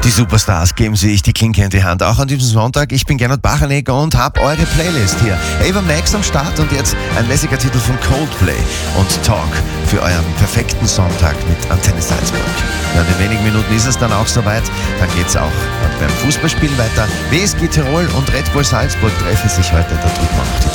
Die Superstars geben sich die Klinke in die Hand, auch an diesem Sonntag. Ich bin Gernot Bachanek und habe eure Playlist hier. Ava Max am Start und jetzt ein lässiger Titel von Coldplay und Talk für euren perfekten Sonntag mit Antenne Salzburg. Ja, in wenigen Minuten ist es dann auch soweit. Dann geht es auch beim Fußballspiel weiter. WSG Tirol und Red Bull Salzburg treffen sich heute. Da drücken wir noch die